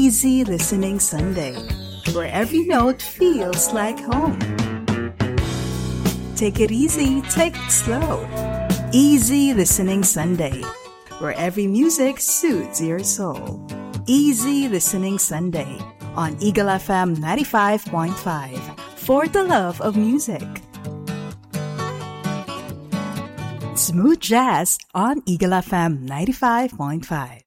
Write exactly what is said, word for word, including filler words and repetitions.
Easy Listening Sunday, where every note feels like home. Take it easy, take it slow. Easy Listening Sunday, where every music suits your soul. Easy Listening Sunday on Eagle F M ninety-five point five, for the love of music. Smooth Jazz on Eagle F M ninety-five point five.